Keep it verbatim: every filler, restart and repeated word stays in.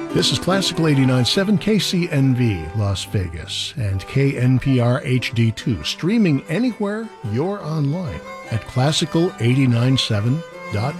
This is Classical eighty-nine point seven K C N V Las Vegas and K N P R H D two, streaming anywhere you're online at classical eighty nine seven dot